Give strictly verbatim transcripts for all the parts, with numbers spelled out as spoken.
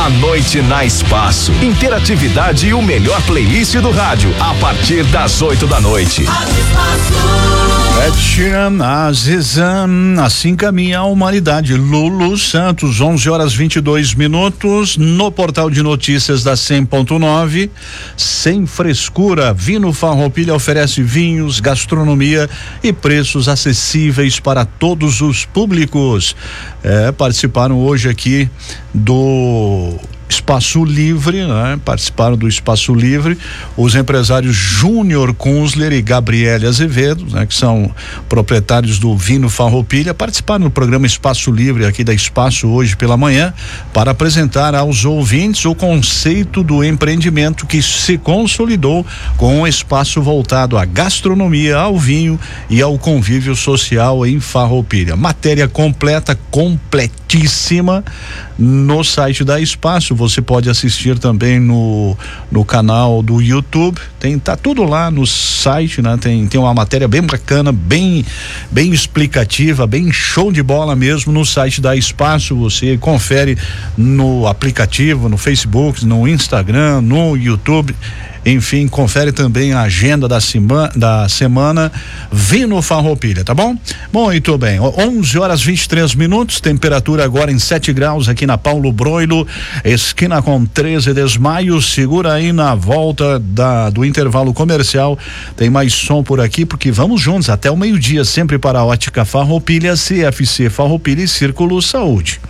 A noite na Espaço. Interatividade e o melhor playlist do rádio a partir das oito da noite. Assim caminha a humanidade. Lulu Santos, onze horas vinte e dois minutos, no portal de notícias da cem ponto nove. Sem frescura, Vino Farroupilha oferece vinhos, gastronomia e preços acessíveis para todos os públicos. É, participaram hoje aqui do Espaço Livre, né? Participaram do Espaço Livre os empresários Júnior Kunzler e Gabriele Azevedo, né? Que são proprietários do Vino Farroupilha, participaram do programa Espaço Livre aqui da Espaço hoje pela manhã para apresentar aos ouvintes o conceito do empreendimento que se consolidou com um espaço voltado à gastronomia, ao vinho e ao convívio social em Farroupilha. Matéria completa, completíssima no site da Espaço. Você pode assistir também no no canal do YouTube. Tem tá tudo lá no site, né? Tem tem uma matéria bem bacana, bem bem explicativa, bem show de bola mesmo no site da Espaço. Você confere no aplicativo, no Facebook, no Instagram, no YouTube. Enfim, confere também a agenda da semana, da semana Vino Farroupilha, tá bom? Bom, muito bem, onze horas vinte e três minutos, temperatura agora em sete graus aqui na Paulo Broilo, esquina com treze de maio. Segura aí na volta da, do intervalo comercial, tem mais som por aqui, porque vamos juntos até o meio-dia, sempre para a Ótica Farroupilha, C F C Farroupilha e Círculo Saúde.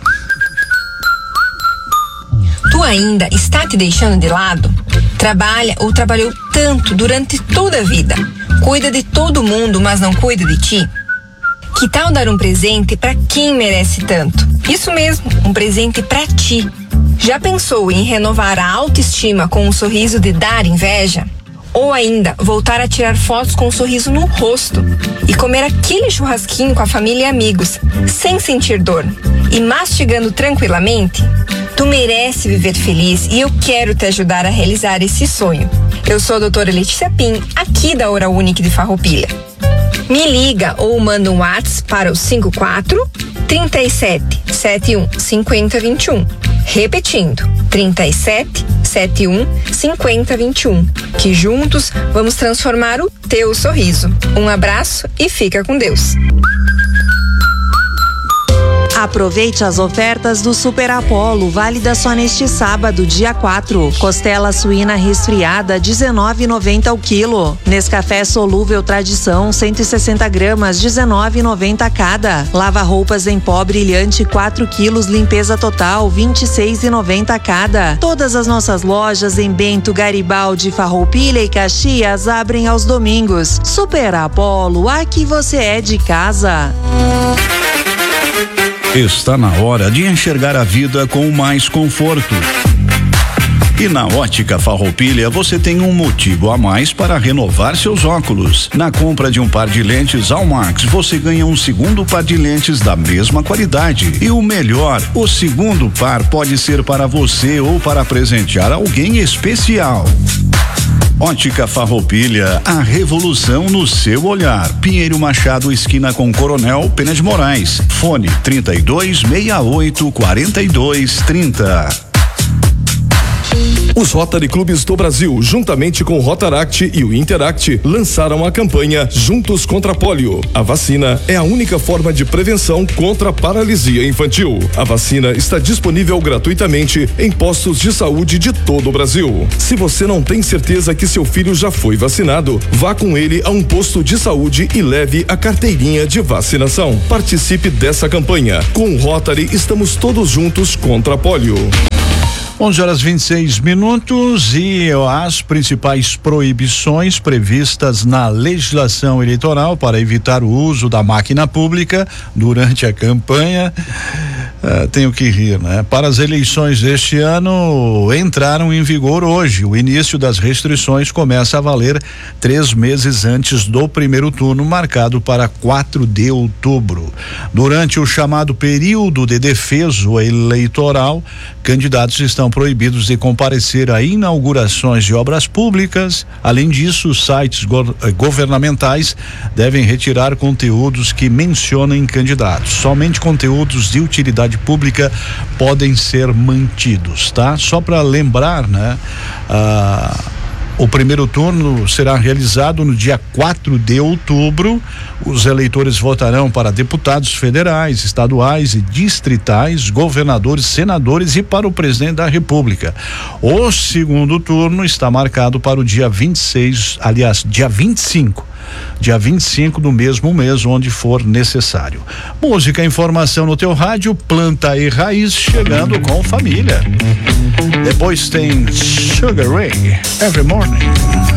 Tu ainda está te deixando de lado? Trabalha ou trabalhou tanto durante toda a vida? Cuida de todo mundo, mas não cuida de ti? Que tal dar um presente para quem merece tanto? Isso mesmo, um presente para ti. Já pensou em renovar a autoestima com um sorriso de dar inveja? Ou ainda, voltar a tirar fotos com um sorriso no rosto e comer aquele churrasquinho com a família e amigos, sem sentir dor e mastigando tranquilamente? Tu merece viver feliz e eu quero te ajudar a realizar esse sonho. Eu sou a doutora Letícia Pim, aqui da Oral Unique de Farroupilha. Me liga ou manda um WhatsApp para o cinco quatro, três sete, sete um, cinco zero dois um. Repetindo, três sete, sete um, cinco zero dois um. Que juntos vamos transformar o teu sorriso. Um abraço e fica com Deus. Aproveite as ofertas do Super Apollo, válida só neste sábado, dia quatro. Costela suína resfriada, dezenove reais e noventa centavos o quilo. Nescafé solúvel tradição, cento e sessenta gramas, dezenove reais e noventa centavos cada. Lava roupas em pó brilhante, quatro quilos, limpeza total, vinte e seis reais e noventa centavos cada. Todas as nossas lojas em Bento, Garibaldi, Farroupilha e Caxias abrem aos domingos. Super Apollo, aqui você é de casa. Está na hora de enxergar a vida com mais conforto. E na Ótica Farroupilha você tem um motivo a mais para renovar seus óculos. Na compra de um par de lentes Almax, você ganha um segundo par de lentes da mesma qualidade. E o melhor, o segundo par pode ser para você ou para presentear alguém especial. Ótica Farroupilha, a revolução no seu olhar. Pinheiro Machado, esquina com Coronel Pena de Moraes. Fone trinta e dois, sessenta e oito, quarenta e dois, trinta. Os Rotary Clubes do Brasil, juntamente com o Rotaract e o Interact, lançaram a campanha Juntos contra a Polio. A vacina é a única forma de prevenção contra a paralisia infantil. A vacina está disponível gratuitamente em postos de saúde de todo o Brasil. Se você não tem certeza que seu filho já foi vacinado, vá com ele a um posto de saúde e leve a carteirinha de vacinação. Participe dessa campanha. Com o Rotary, estamos todos juntos contra a polio. onze horas vinte e seis minutos e as principais proibições previstas na legislação eleitoral para evitar o uso da máquina pública durante a campanha. Uh, tenho que rir, né? Para as eleições deste ano entraram em vigor hoje. O início das restrições começa a valer três meses antes do primeiro turno, marcado para quatro de outubro. Durante o chamado período de defeso eleitoral, candidatos estão proibidos de comparecer a inaugurações de obras públicas. Além disso, os sites go- governamentais devem retirar conteúdos que mencionem candidatos. Somente conteúdos de utilidade utilidade pública podem ser mantidos, tá? Só para lembrar, né? Ah, O primeiro turno será realizado no dia quatro de outubro. Os eleitores votarão para deputados federais, estaduais e distritais, governadores, senadores e para o presidente da República. O segundo turno está marcado para o dia vinte e seis, aliás, dia vinte e cinco. Dia vinte e cinco do mesmo mês, onde for necessário. Música, informação no teu rádio, Planta e Raiz, chegando com família. Depois tem Sugar Ray, Every Morning.